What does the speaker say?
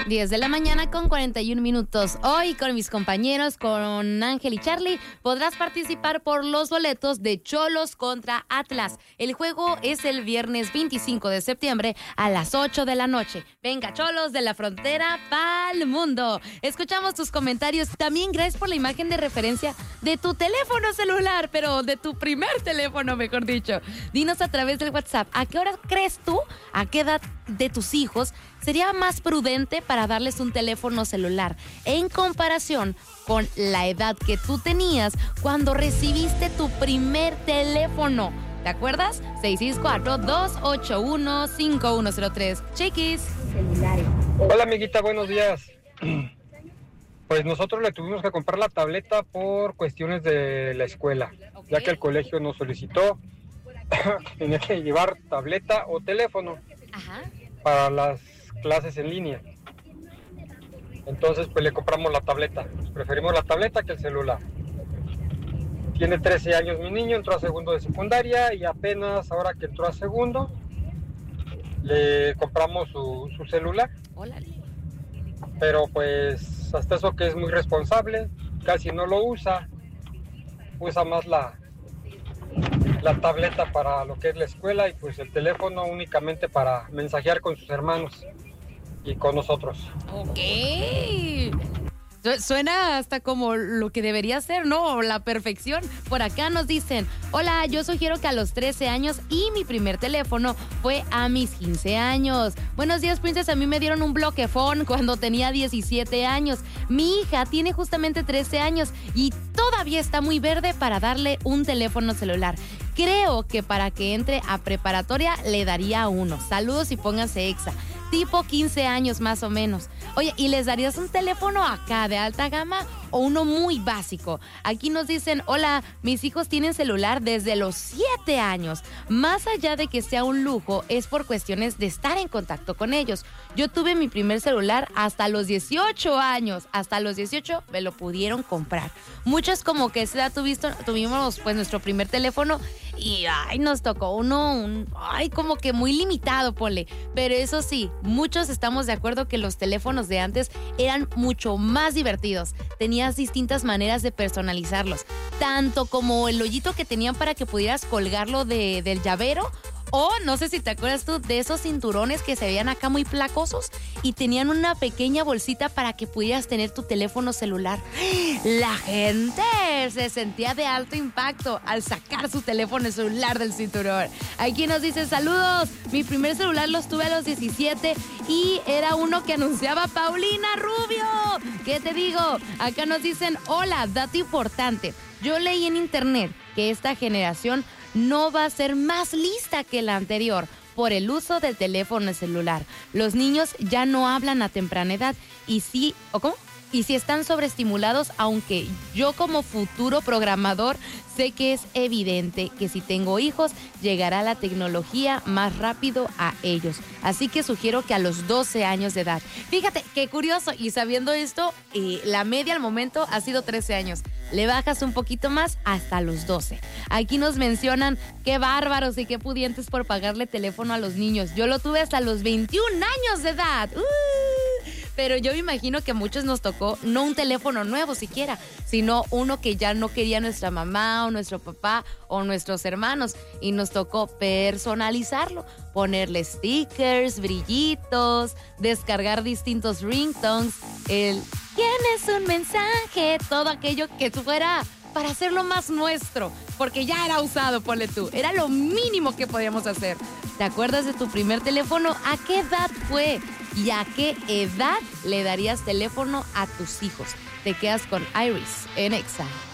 10 de la mañana con 41 minutos. Hoy con mis compañeros, con Ángel y Charlie, podrás participar por los boletos de Xolos contra Atlas. El juego es el viernes 25 de septiembre a las 8 de la noche. Venga, Xolos de la frontera pa'l mundo. Escuchamos tus comentarios. También gracias por la imagen de referencia de tu teléfono celular, pero de tu primer teléfono, mejor dicho. Dinos a través del WhatsApp, ¿a qué hora crees tú, a qué edad de tus hijos sería más prudente para darles un teléfono celular en comparación con la edad que tú tenías cuando recibiste tu primer teléfono? ¿Te acuerdas? 664-281-5103. Chiquis. Hola, amiguita, buenos días. Pues nosotros le tuvimos que comprar la tableta por cuestiones de la escuela, ya que el colegio nos solicitó tenía que llevar tableta o teléfono. Ajá. Para las clases en línea. Entonces, pues le compramos la tableta. Preferimos la tableta que el celular. Tiene 13 años mi niño, entró a segundo de secundaria y apenas ahora que entró a segundo, le compramos su celular. Órale. Pero pues hasta eso que es muy responsable, casi no lo usa. Usa más la tableta para lo que es la escuela y pues el teléfono únicamente para mensajear con sus hermanos y con nosotros. Ok. Suena hasta como lo que debería ser, ¿no? La perfección. Por acá nos dicen, hola, yo sugiero que a los 13 años y mi primer teléfono fue a mis 15 años. Buenos días, Princess. A mí me dieron un bloquefón cuando tenía 17 años. Mi hija tiene justamente 13 años y todavía está muy verde para darle un teléfono celular. Creo que para que entre a preparatoria le daría uno. Saludos y pónganse exa. Tipo 15 años más o menos. Oye, ¿y les darías un teléfono acá de alta gama o uno muy básico? Aquí nos dicen, hola, mis hijos tienen celular desde los 7 años. Más allá de que sea un lujo, es por cuestiones de estar en contacto con ellos. Yo tuve mi primer celular hasta los 18 años. Hasta los 18 me lo pudieron comprar. Muchos como que esa edad tuvimos pues nuestro primer teléfono y nos tocó uno, como que muy limitado, ponle. Pero eso sí, muchos estamos de acuerdo que los teléfonos de antes eran mucho más divertidos. Tenías distintas maneras de personalizarlos, tanto como el hoyito que tenían para que pudieras colgarlo del llavero. O no sé si te acuerdas tú de esos cinturones que se veían acá muy placosos y tenían una pequeña bolsita para que pudieras tener tu teléfono celular. La gente se sentía de alto impacto al sacar su teléfono celular del cinturón. Aquí nos dicen, saludos, mi primer celular los tuve a los 17 y era uno que anunciaba Paulina Rubio. ¿Qué te digo? Acá nos dicen, hola, dato importante. Yo leí en internet que esta generación no va a ser más lista que la anterior por el uso del teléfono celular. Los niños ya no hablan a temprana edad y sí, ¿o cómo? Y si están sobreestimulados, aunque yo como futuro programador sé que es evidente que si tengo hijos, llegará la tecnología más rápido a ellos. Así que sugiero que a los 12 años de edad. Fíjate, qué curioso, y sabiendo esto, la media al momento ha sido 13 años. Le bajas un poquito más hasta los 12. Aquí nos mencionan qué bárbaros y qué pudientes por pagarle teléfono a los niños. Yo lo tuve hasta los 21 años de edad. Pero yo me imagino que a muchos nos tocó no un teléfono nuevo siquiera, sino uno que ya no quería nuestra mamá o nuestro papá o nuestros hermanos. Y nos tocó personalizarlo, ponerle stickers, brillitos, descargar distintos ringtones, ¿tienes un mensaje? Todo aquello que fuera para hacerlo más nuestro, porque ya era usado, ponle tú. Era lo mínimo que podíamos hacer. ¿Te acuerdas de tu primer teléfono? ¿A qué edad fue? ¿Y a qué edad le darías teléfono a tus hijos? Te quedas con Iris en Exa.